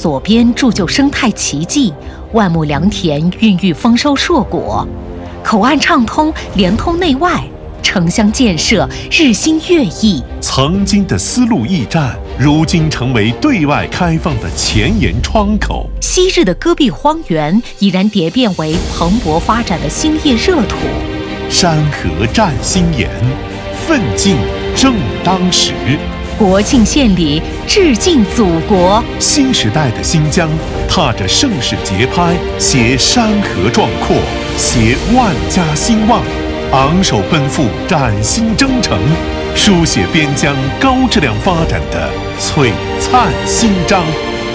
左边铸就生态奇迹，万亩良田孕育丰收硕果，口岸畅通，连通内外，城乡建设日新月异。 曾经的丝路驿站，如今成为对外开放的前沿窗口。 昔日的戈壁荒原，已然蝶变为蓬勃发展的兴业热土。 山河占新颜，奋进正当时。 国庆献礼，致敬祖国。 新时代的新疆，踏着盛世节拍，携山河壮阔，携万家兴旺，昂首奔赴崭新征程，书写边疆高质量发展的璀璨新章。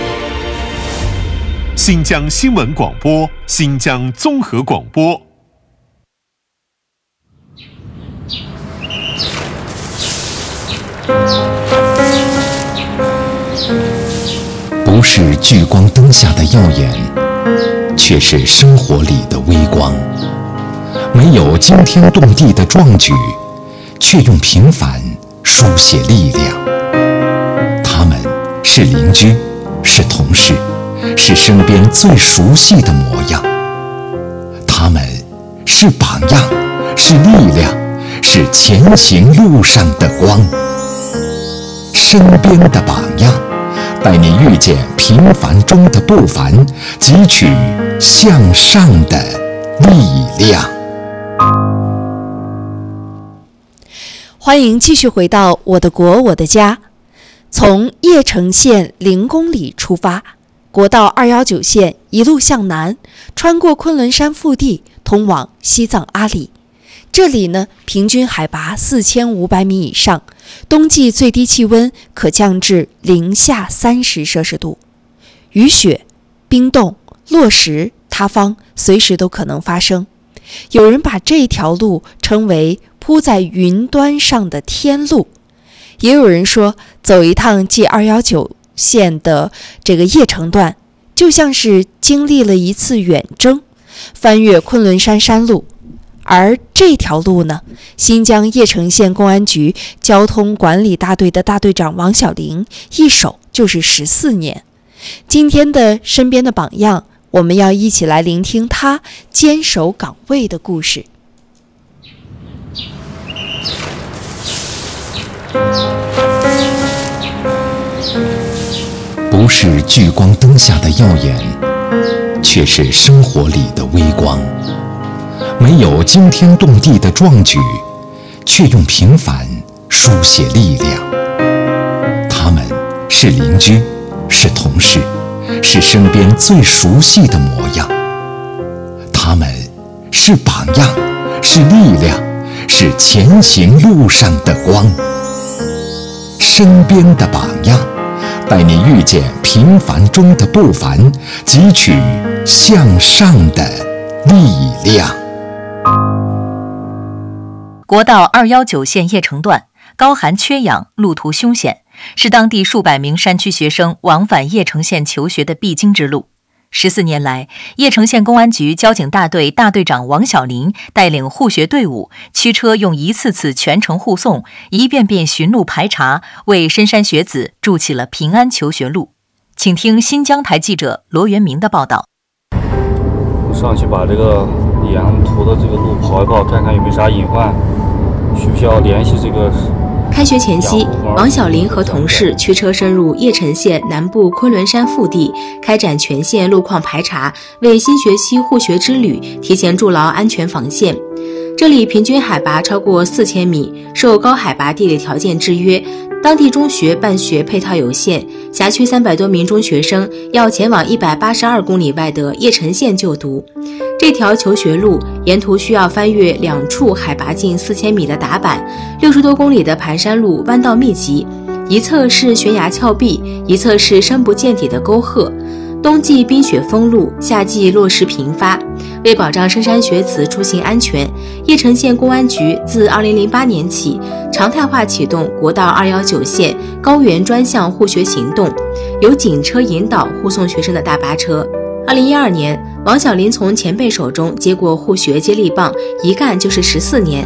新疆新闻广播，新疆综合广播。 不是聚光灯下的耀眼，却是生活里的微光。没有惊天动地的壮举，却用平凡书写力量。他们是邻居，是同事，是身边最熟悉的模样。他们是榜样，是力量，是前行路上的光。身边的榜样，带你遇见平凡中的不凡，汲取向上的力量。 欢迎继续回到我的国我的家。从叶城县0公里出发，国道219线一路向南，穿过昆仑山腹地，通往西藏阿里。这里呢，平均海拔4500米以上，冬季最低气温可降至零下30摄氏度，雨雪、冰冻、落石、塌方随时都可能发生。有人把这条路称为铺在云端上的天路，也有人说走一趟继219线的这个叶城段，就像是经历了一次远征，翻越昆仑山山路。而这条路呢，新疆叶城县公安局交通管理大队的大队长王小林一守就是14年。今天的身边的榜样，我们要一起来聆听他坚守岗位的故事。 不是聚光灯下的耀眼，却是生活里的微光。没有惊天动地的壮举，却用平凡书写力量。他们是邻居，是同事，是身边最熟悉的模样。他们是榜样，是力量，是前行路上的光。身边的榜样，带你遇见平凡中的不凡，汲取向上的力量。 国道219线叶城段高寒缺氧，路途凶险，是当地数百名山区学生往返叶城县求学的必经之路。14年来，叶城县公安局交警大队大队长王小林带领护学队伍，驱车用一次次全程护送，一遍遍巡路排查，为深山学子筑起了平安求学路。请听新疆台记者罗元明的报道。 上去把这个沿途的这个路跑一跑，看看有没有啥隐患，需不需要联系这个。 开学前夕，王小林和同事驱车深入叶城县南部昆仑山腹地，开展全县路况排查，为新学期护学之旅提前筑牢安全防线。这里平均海拔超过4000米，受高海拔地理条件制约，当地中学办学配套有限，辖区300多名中学生要前往182公里外的叶城县就读。这条求学路沿途需要翻越2处海拔近4000米的打板，60多公里的盘山路弯道密集，一侧是悬崖峭壁，一侧是深不见底的沟壑。冬季冰雪封路，夏季落石频发。为保障深山学子出行安全，叶城县公安局自2008年起常态化启动国道219线高原专项护学行动，由警车引导护送学生的大巴车。2012年，王小林从前辈手中接过护学接力棒，一干就是14年。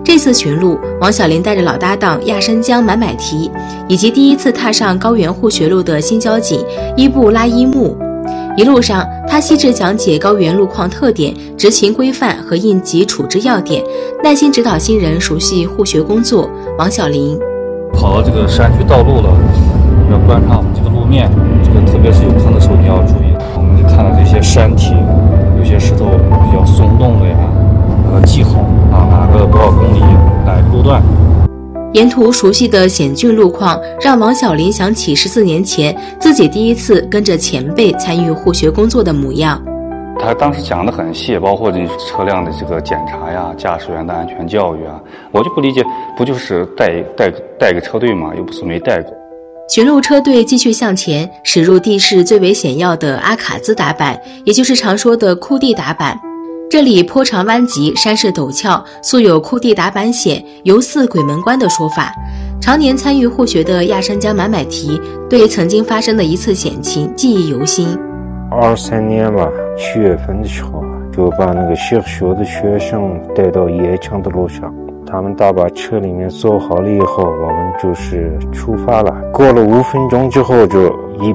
这次巡路，王小林带着老搭档亚申江买买提，以及第一次踏上高原护学路的新交警伊布拉伊木。一路上，他细致讲解高原路况特点、执勤规范和应急处置要点，耐心指导新人熟悉护学工作。王小林跑到这个山区道路了，要观察我们这个路面，这个特别是有坑的时候你要注意。我们看到这些山体，有些石头比较松动的呀，记好哪个多少公里，哪个路段。 沿途熟悉的险峻路况，让王小林想起14年前自己第一次跟着前辈参与护学工作的模样。 他当时讲得很细，包括这车辆的这个检查呀、驾驶员的安全教育啊，我就不理解，不就是带个车队吗？又不是没带过。 巡路车队继续向前，驶入地势最为险要的阿卡兹达坂，也就是常说的库地达坂。这里坡长弯急，山势陡峭，素有库地达坂险、犹似鬼门关的说法。常年参与护学的亚申江买买提对曾经发生的一次险情记忆犹新。 23年吧，7月份的时候，就把那个小学的学生带到叶城的路上。他们大把车里面坐好了以后，我们就是出发了。过了5分钟之后，就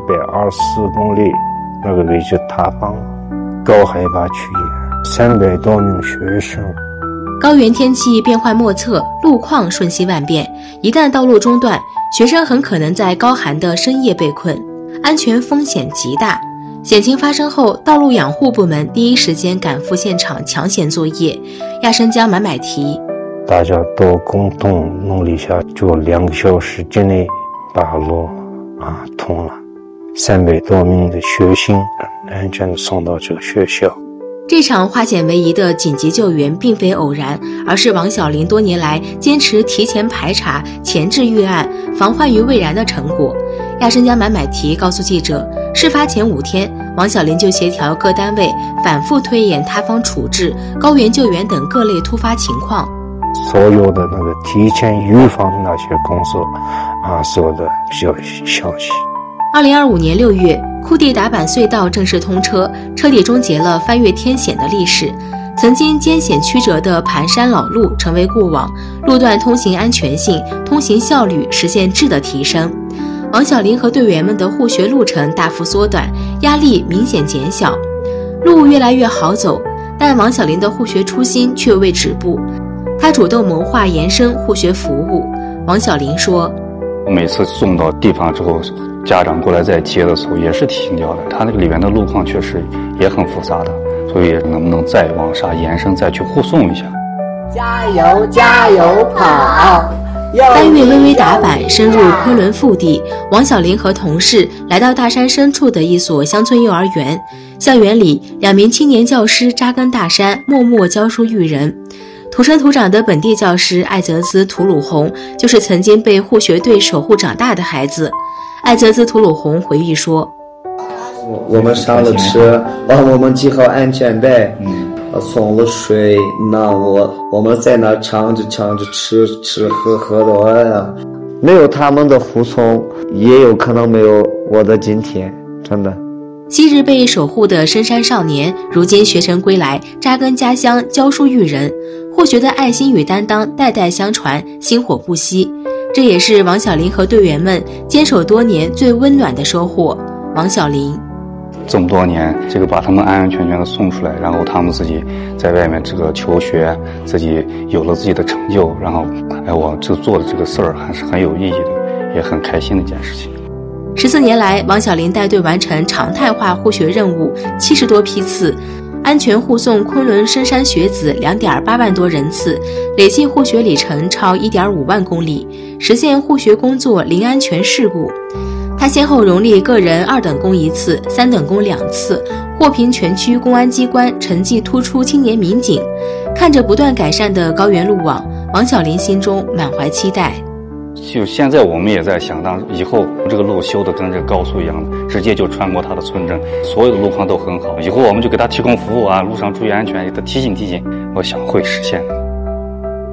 124公里，那个位置塌方了，高海拔区域，300多名学生。 高原天气变幻莫测，路况瞬息万变，一旦道路中断，学生很可能在高寒的深夜被困，安全风险极大。险情发生后，道路养护部门第一时间赶赴现场抢险作业。亚申江买买提， 大家都共同努力下，就2个小时之内把路通了，300多名的学生安全送到这个学校。 这场化险为夷的紧急救援并非偶然，而是王小林多年来坚持提前排查、前置预案、防患于未然的成果。亚申江买买提告诉记者，事发前5天，王小林就协调各单位反复推演塌方处置、高原救援等各类突发情况。 所有的那个提前预防的那些工作做的比较详细。 2025年6月，库地达坂隧道正式通车，彻底终结了翻越天险的历史。曾经艰险曲折的盘山老路成为过往，路段通行安全性、通行效率实现质的提升。王小林和队员们的护学路程大幅缩短，压力明显减小，路越来越好走。但王小林的护学初心却未止步，他主动谋划延伸护学服务。王小林说， 每次送到地方之后，家长过来再接的时候也是提心吊胆，他那个里面的路况确实也很复杂的，所以能不能再往上延伸，再去护送一下。 加油加油跑！ 翻越巍巍达坂，深入昆仑腹地，王小林和同事来到大山深处的一所乡村幼儿园。校园里，2名青年教师扎根大山，默默教书育人。土生土长的本地教师艾泽兹·图鲁洪就是曾经被护学队守护长大的孩子。艾泽兹·图鲁洪回忆说， 我们上了车，我们系好安全带，送了水，那我们在那唱着吃喝的，没有他们的护送，也有可能没有我的今天，真的。 昔日被守护的深山少年，如今学成归来，扎根家乡，教书育人，护学的爱心与担当代代相传，薪火不息。这也是王小林和队员们坚守多年最温暖的收获。王小林， 这么多年，这个把他们安安全全的送出来，然后他们自己在外面这个求学，自己有了自己的成就，然后我这做的这个事儿还是很有意义的，也很开心的一件事情。 14年来，王小林带队完成常态化护学任务70多批次，安全护送昆仑深山学子2.8万多人次，累计护学里程超1.5万公里，实现护学工作零安全事故。他先后荣立个人2等功1次、3等功2次，获评全区公安机关成绩突出青年民警。看着不断改善的高原路网，王小林心中满怀期待。 就现在我们也在想，当以后这个路修的跟这个高速一样的，直接就穿过他的村镇，所有的路况都很好，以后我们就给他提供服务路上注意安全，给他提醒，我想会实现的。